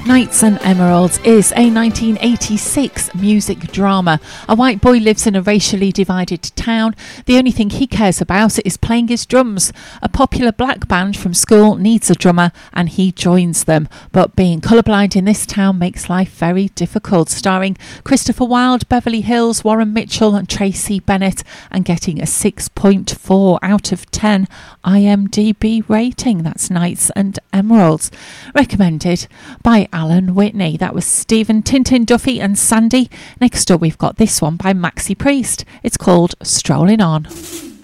Knights and Emeralds is a 1986 music drama. A white boy lives in a racially divided town. The only thing he cares about is playing his drums. A popular black band from school needs a drummer and he joins them. But being colourblind in this town makes life very difficult. Starring Christopher Wilde, Beverly Hills, Warren Mitchell and Tracy Bennett, and getting a 6.4 out of 10 IMDb rating. That's Knights and Emeralds. Recommended by Alan Whitney. That was Stephen Tintin Duffy and Sandy. Next up we've got this one by Maxi Priest. It's called Strolling On.